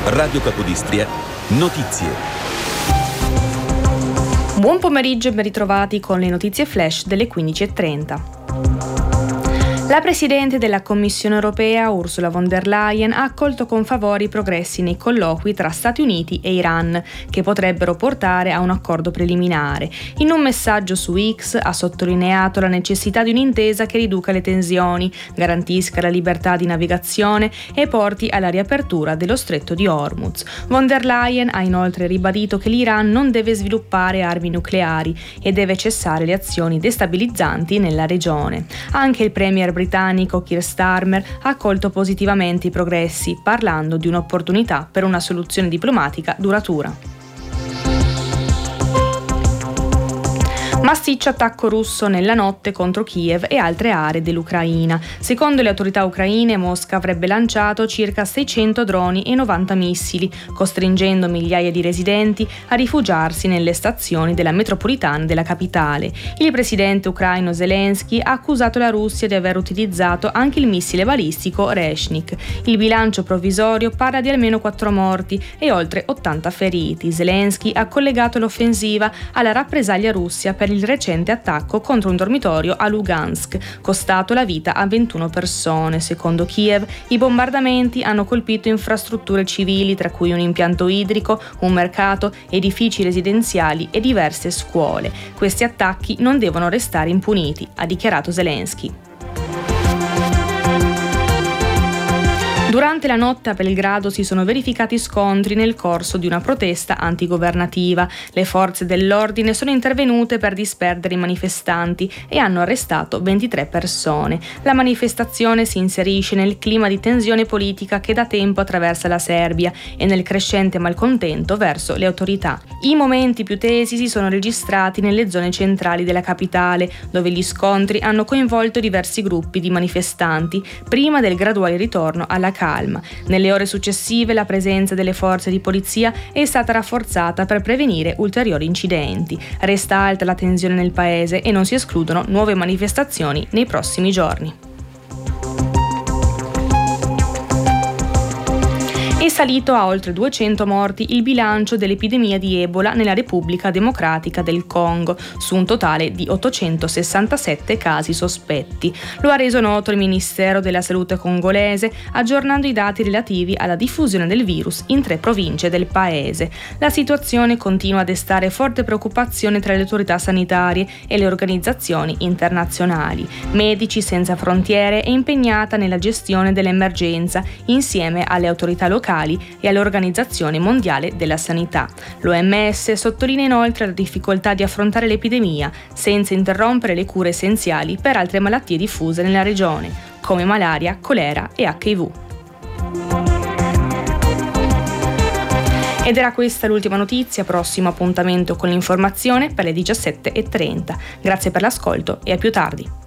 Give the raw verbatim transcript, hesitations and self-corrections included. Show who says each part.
Speaker 1: Radio Capodistria, notizie.
Speaker 2: Buon pomeriggio e ben ritrovati con le notizie flash delle quindici e trenta. La Presidente della Commissione europea, Ursula von der Leyen, ha accolto con favore i progressi nei colloqui tra Stati Uniti e Iran, che potrebbero portare a un accordo preliminare. In un messaggio su X ha sottolineato la necessità di un'intesa che riduca le tensioni, garantisca la libertà di navigazione e porti alla riapertura dello stretto di Hormuz. Von der Leyen ha inoltre ribadito che l'Iran non deve sviluppare armi nucleari e deve cessare le azioni destabilizzanti nella regione. Anche il premier britannico Keir Starmer ha accolto positivamente i progressi, parlando di un'opportunità per una soluzione diplomatica duratura. Massiccio attacco russo nella notte contro Kiev e altre aree dell'Ucraina. Secondo le autorità ucraine, Mosca avrebbe lanciato circa seicento droni e novanta missili, costringendo migliaia di residenti a rifugiarsi nelle stazioni della metropolitana della capitale. Il presidente ucraino Zelensky ha accusato la Russia di aver utilizzato anche il missile balistico Reshnik. Il bilancio provvisorio parla di almeno quattro morti e oltre ottanta feriti. Zelensky ha collegato l'offensiva alla rappresaglia Russia per il recente attacco contro un dormitorio a Lugansk, costato la vita a ventuno persone. Secondo Kiev, i bombardamenti hanno colpito infrastrutture civili, tra cui un impianto idrico, un mercato, edifici residenziali e diverse scuole. Questi attacchi non devono restare impuniti, ha dichiarato Zelensky. Durante la notte a Belgrado si sono verificati scontri nel corso di una protesta antigovernativa. Le forze dell'ordine sono intervenute per disperdere i manifestanti e hanno arrestato ventitré persone. La manifestazione si inserisce nel clima di tensione politica che da tempo attraversa la Serbia e nel crescente malcontento verso le autorità. I momenti più tesi si sono registrati nelle zone centrali della capitale, dove gli scontri hanno coinvolto diversi gruppi di manifestanti, prima del graduale ritorno alla calma. Nelle ore successive la presenza delle forze di polizia è stata rafforzata per prevenire ulteriori incidenti. Resta alta la tensione nel paese e non si escludono nuove manifestazioni nei prossimi giorni. È salito a oltre duecento morti il bilancio dell'epidemia di Ebola nella Repubblica Democratica del Congo, su un totale di ottocentosessantasette casi sospetti. Lo ha reso noto il Ministero della Salute congolese, aggiornando i dati relativi alla diffusione del virus in tre province del paese. La situazione continua a destare forte preoccupazione tra le autorità sanitarie e le organizzazioni internazionali. Medici Senza Frontiere è impegnata nella gestione dell'emergenza insieme alle autorità locali e all'Organizzazione Mondiale della Sanità. L'O M S sottolinea inoltre la difficoltà di affrontare l'epidemia senza interrompere le cure essenziali per altre malattie diffuse nella regione, come malaria, colera e H I V. Ed era questa l'ultima notizia, prossimo appuntamento con l'informazione per le diciassette e trenta. Grazie per l'ascolto e a più tardi.